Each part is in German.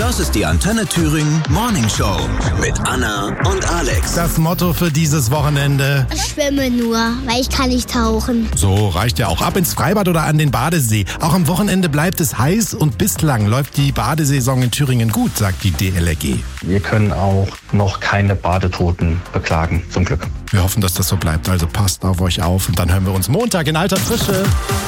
Das ist die Antenne Thüringen Morning Show mit Anna und Alex. Das Motto für dieses Wochenende: Ich schwimme nur, weil ich kann nicht tauchen. So reicht ja auch. Ab ins Freibad oder an den Badesee. Auch am Wochenende bleibt es heiß und bislang läuft die Badesaison in Thüringen gut, sagt die DLRG. Wir können auch noch keine Badetoten beklagen, zum Glück. Wir hoffen, dass das so bleibt. Also passt auf euch auf und dann hören wir uns Montag in alter Frische.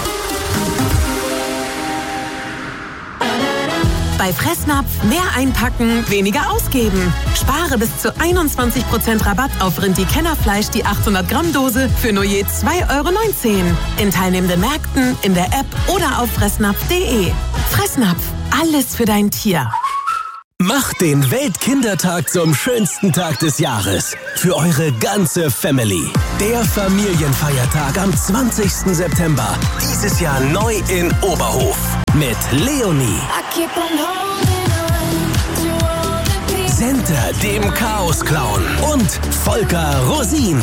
Bei Fressnapf mehr einpacken, weniger ausgeben. Spare bis zu 21% Rabatt auf Rindi-Kennerfleisch, die 800 Gramm Dose für nur je 2,19 € in teilnehmenden Märkten, in der App oder auf fressnapf.de. Fressnapf, alles für dein Tier. Macht den Weltkindertag zum schönsten Tag des Jahres. Für eure ganze Family. Der Familienfeiertag am 20. September. Dieses Jahr neu in Oberhof. Mit Leonie. Senta, dem Chaos-Clown. Und Volker Rosin.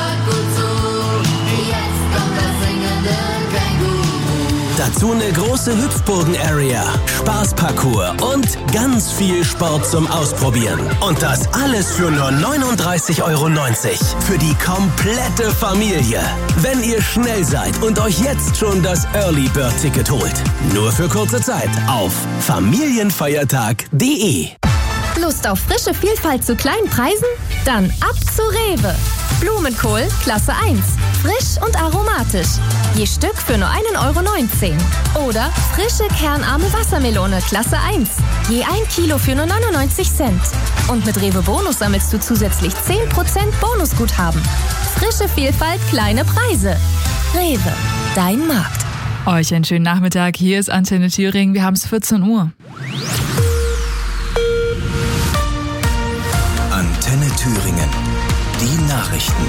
Dazu eine große Hüpfburgen-Area, Spaßparcours und ganz viel Sport zum Ausprobieren. Und das alles für nur 39,90 € für die komplette Familie. Wenn ihr schnell seid und euch jetzt schon das Early Bird Ticket holt. Nur für kurze Zeit auf familienfeiertag.de. Lust auf frische Vielfalt zu kleinen Preisen? Dann ab zu Rewe. Blumenkohl Klasse 1. Frisch und aromatisch. Je Stück für nur 1,19 € Oder frische kernarme Wassermelone Klasse 1. Je 1 Kilo für nur 99 Cent. Und mit Rewe Bonus sammelst du zusätzlich 10% Bonusguthaben. Frische Vielfalt, kleine Preise. Rewe, dein Markt. Euch einen schönen Nachmittag. Hier ist Antenne Thüringen. Wir haben es 14 Uhr. Antenne Thüringen. Die Nachrichten.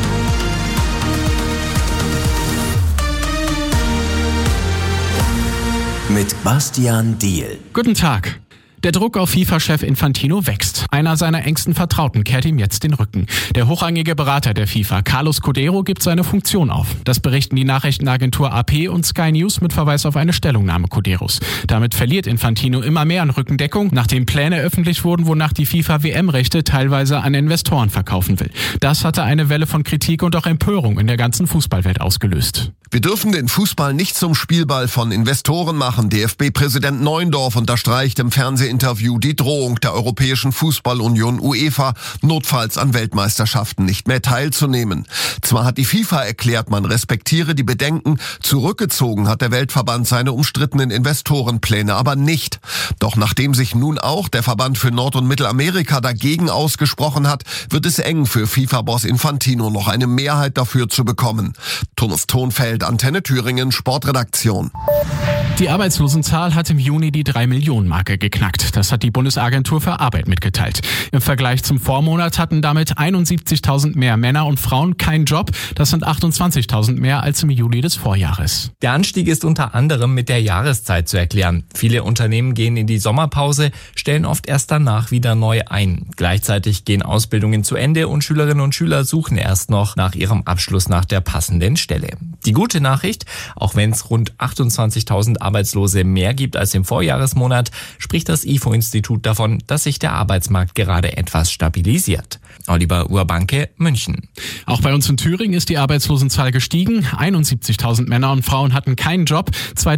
Mit Bastian Diehl. Guten Tag. Der Druck auf FIFA-Chef Infantino wächst. Einer seiner engsten Vertrauten kehrt ihm jetzt den Rücken. Der hochrangige Berater der FIFA, Carlos Codero, gibt seine Funktion auf. Das berichten die Nachrichtenagentur AP und Sky News mit Verweis auf eine Stellungnahme Coderos. Damit verliert Infantino immer mehr an Rückendeckung, nachdem Pläne öffentlich wurden, wonach die FIFA WM-Rechte teilweise an Investoren verkaufen will. Das hatte eine Welle von Kritik und auch Empörung in der ganzen Fußballwelt ausgelöst. Wir dürfen den Fußball nicht zum Spielball von Investoren machen. DFB-Präsident Neuendorf unterstreicht im Fernsehinterview die Drohung der Europäischen Fußballunion UEFA, notfalls an Weltmeisterschaften nicht mehr teilzunehmen. Zwar hat die FIFA erklärt, man respektiere die Bedenken, zurückgezogen hat der Weltverband seine umstrittenen Investorenpläne aber nicht. Doch nachdem sich nun auch der Verband für Nord- und Mittelamerika dagegen ausgesprochen hat, wird es eng für FIFA-Boss Infantino, noch eine Mehrheit dafür zu bekommen. Thomas Thonfeld, Antenne Thüringen, Sportredaktion. Die Arbeitslosenzahl hat im Juni die 3-Millionen-Marke geknackt. Das hat die Bundesagentur für Arbeit mitgeteilt. Im Vergleich zum Vormonat hatten damit 71.000 mehr Männer und Frauen keinen Job. Das sind 28.000 mehr als im Juli des Vorjahres. Der Anstieg ist unter anderem mit der Jahreszeit zu erklären. Viele Unternehmen gehen in die Sommerpause, stellen oft erst danach wieder neu ein. Gleichzeitig gehen Ausbildungen zu Ende und Schülerinnen und Schüler suchen erst noch nach ihrem Abschluss nach der passenden Stelle. Die gute Nachricht, auch wenn es rund 28.000 Arbeitslose mehr gibt als im Vorjahresmonat, spricht das IFO-Institut davon, dass sich der Arbeitsmarkt gerade etwas stabilisiert. Oliver Urbanke, München. Auch bei uns in Thüringen ist die Arbeitslosenzahl gestiegen. 71.000 Männer und Frauen hatten keinen Job,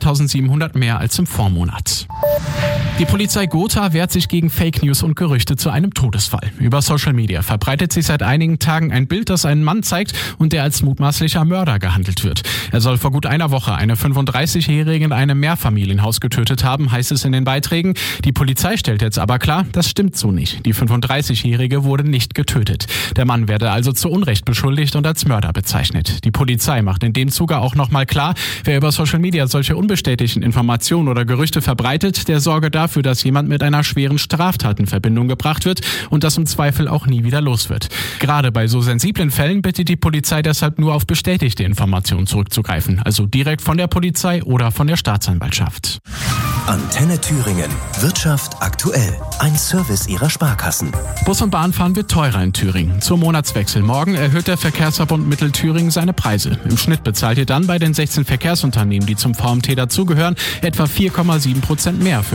2.700 mehr als im Vormonat. Die Polizei Gotha wehrt sich gegen Fake News und Gerüchte zu einem Todesfall. Über Social Media verbreitet sich seit einigen Tagen ein Bild, das einen Mann zeigt und der als mutmaßlicher Mörder gehandelt wird. Er soll vor gut einer Woche eine 35-Jährige in einem Mehrfamilienhaus getötet haben, heißt es in den Beiträgen. Die Polizei stellt jetzt aber klar, das stimmt so nicht. Die 35-Jährige wurde nicht getötet. Der Mann werde also zu Unrecht beschuldigt und als Mörder bezeichnet. Die Polizei macht in dem Zuge auch nochmal klar, wer über Social Media solche unbestätigten Informationen oder Gerüchte verbreitet, der sorge dafür, dass jemand mit einer schweren Straftat in Verbindung gebracht wird und das im Zweifel auch nie wieder los wird. Gerade bei so sensiblen Fällen bittet die Polizei deshalb nur auf bestätigte Informationen zurückzugreifen, also direkt von der Polizei oder von der Staatsanwaltschaft. Antenne Thüringen. Wirtschaft aktuell. Ein Service Ihrer Sparkassen. Bus und Bahnfahren wird teurer in Thüringen. Zum Monatswechsel morgen erhöht der Verkehrsverbund Mittelthüringen seine Preise. Im Schnitt bezahlt ihr dann bei den 16 Verkehrsunternehmen, die zum VMT dazugehören, etwa 4,7% mehr für ein Bus- oder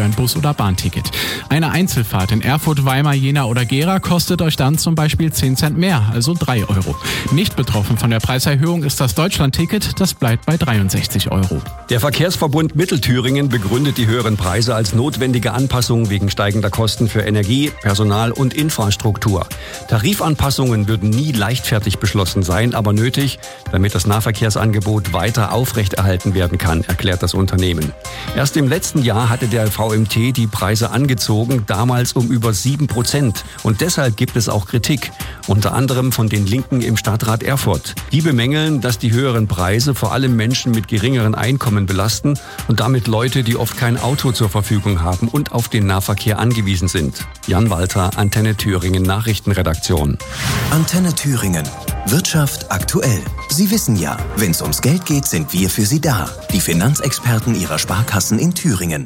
oder Bahnticket. Eine Einzelfahrt in Erfurt, Weimar, Jena oder Gera kostet euch dann zum Beispiel 10 Cent mehr, also 3 Euro. Nicht betroffen von der Preiserhöhung ist das Deutschland-Ticket, das bleibt bei 63 Euro. Der Verkehrsverbund Mittelthüringen begründet die höheren Preise als notwendige Anpassungen wegen steigender Kosten für Energie, Personal und Infrastruktur. Tarifanpassungen würden nie leichtfertig beschlossen sein, aber nötig, damit das Nahverkehrsangebot weiter aufrechterhalten werden kann, erklärt das Unternehmen. Erst im letzten Jahr hatte der VMT die Preise angezogen, damals um über 7%. Und deshalb gibt es auch Kritik, unter anderem von den Linken im Stadtrat Erfurt. Die bemängeln, dass die höheren Preise vor allem Menschen mit geringeren Einkommen belasten und damit Leute, die oft kein Auto zur Verfügung haben und auf den Nahverkehr angewiesen sind. Jan Walter, Antenne Thüringen Nachrichtenredaktion. Antenne Thüringen. Wirtschaft aktuell. Sie wissen ja, wenn es ums Geld geht, sind wir für Sie da. Die Finanzexperten Ihrer Sparkassen in Thüringen.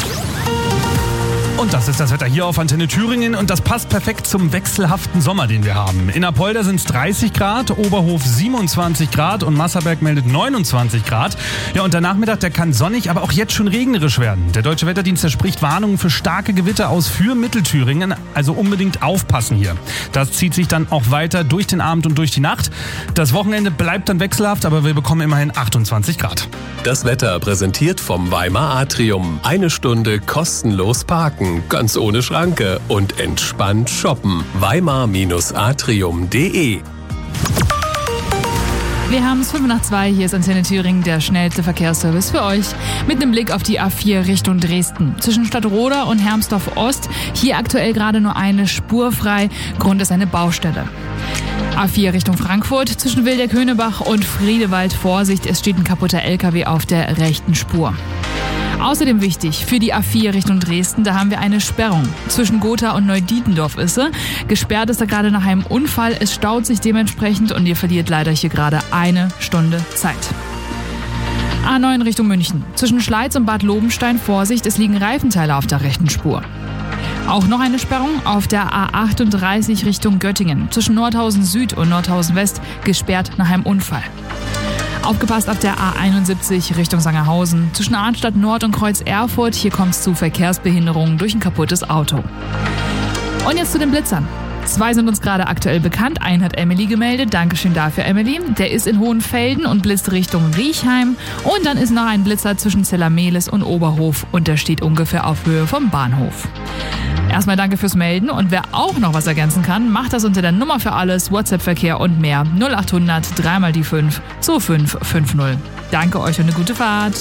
Und das ist das Wetter hier auf Antenne Thüringen und das passt perfekt zum wechselhaften Sommer, den wir haben. In Apolda sind es 30 Grad, Oberhof 27 Grad und Masserberg meldet 29 Grad. Ja, und der Nachmittag, der kann sonnig, aber auch jetzt schon regnerisch werden. Der Deutsche Wetterdienst, der spricht Warnungen für starke Gewitter aus für Mittelthüringen, also unbedingt aufpassen hier. Das zieht sich dann auch weiter durch den Abend und durch die Nacht. Das Wochenende bleibt dann wechselhaft, aber wir bekommen immerhin 28 Grad. Das Wetter präsentiert vom Weimar Atrium. 1 Stunde kostenlos parken, ganz ohne Schranke und entspannt shoppen. Weimar-atrium.de. Wir haben es 5:02, hier ist Antenne Thüringen, der schnellste Verkehrsservice für euch. Mit einem Blick auf die A4 Richtung Dresden. Zwischen Stadtroda und Hermsdorf Ost, hier aktuell gerade nur eine Spur frei, Grund ist eine Baustelle. A4 Richtung Frankfurt, zwischen Wildeck-Höhnebach und Friedewald, Vorsicht, es steht ein kaputter LKW auf der rechten Spur. Außerdem wichtig, für die A4 Richtung Dresden, da haben wir eine Sperrung. Zwischen Gotha und Neudietendorf ist sie. Gesperrt ist da gerade nach einem Unfall, es staut sich dementsprechend und ihr verliert leider hier gerade 1 Stunde Zeit. A9 Richtung München, zwischen Schleiz und Bad Lobenstein, Vorsicht, es liegen Reifenteile auf der rechten Spur. Auch noch eine Sperrung auf der A38 Richtung Göttingen, zwischen Nordhausen Süd und Nordhausen West, gesperrt nach einem Unfall. Aufgepasst auf der A71 Richtung Sangerhausen, zwischen Arnstadt Nord und Kreuz Erfurt, hier kommt es zu Verkehrsbehinderungen durch ein kaputtes Auto. Und jetzt zu den Blitzern. 2 sind uns gerade aktuell bekannt, einen hat Emily gemeldet, Dankeschön dafür Emily. Der ist in Hohenfelden und blitzt Richtung Riechheim. Und dann ist noch ein Blitzer zwischen Zellermehlis und Oberhof und der steht ungefähr auf Höhe vom Bahnhof. Erstmal danke fürs Melden und wer auch noch was ergänzen kann, macht das unter der Nummer für alles, WhatsApp-Verkehr und mehr 0800 3 die 5 2550. Danke euch und eine gute Fahrt.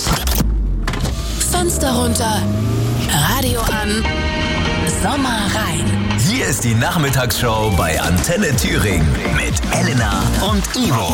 Fenster runter, Radio an, Sommer rein. Hier ist die Nachmittagsshow bei Antenne Thüringen mit Elena und Ivo.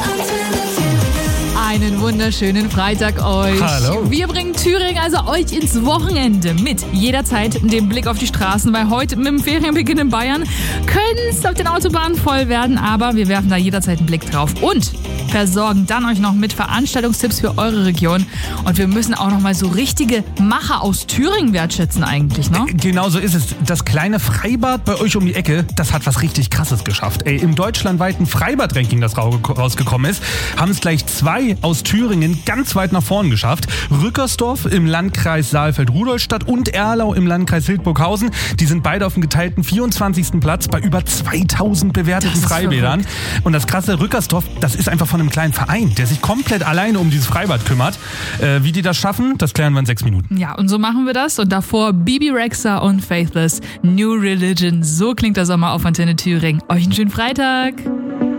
Einen wunderschönen Freitag euch. Hallo. Wir bringen Thüringen also euch ins Wochenende mit jederzeit den Blick auf die Straßen, weil heute mit dem Ferienbeginn in Bayern können es auf den Autobahnen voll werden, aber wir werfen da jederzeit einen Blick drauf und versorgen dann euch noch mit Veranstaltungstipps für eure Region und wir müssen auch noch mal so richtige Macher aus Thüringen wertschätzen eigentlich, ne? Genau so ist es. Das kleine Freibad bei euch um die Ecke, das hat was richtig Krasses geschafft. Im deutschlandweiten Freibad-Ranking, das rausgekommen ist, haben es gleich 2 aus Thüringen ganz weit nach vorn geschafft. Rückersdorf im Landkreis Saalfeld-Rudolstadt und Erlau im Landkreis Hildburghausen. Die sind beide auf dem geteilten 24. Platz bei über 2000 bewerteten Freibädern. Und das krasse, Rückersdorf, das ist einfach von einem kleinen Verein, der sich komplett alleine um dieses Freibad kümmert. Wie die das schaffen, das klären wir in 6 Minuten. Ja, und so machen wir das. Und davor Bibi Rexha und Faithless, New Religion. So klingt der Sommer auf Antenne Thüringen. Euch einen schönen Freitag.